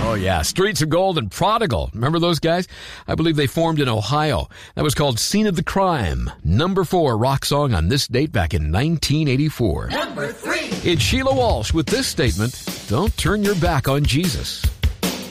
Oh, yeah. Streets of Gold and Prodigal. Remember those guys? I believe they formed in Ohio. That was called Scene of the Crime. Number 4 rock song on this date back in 1984. Number 3. It's Sheila Walsh with this statement: don't turn your back on Jesus.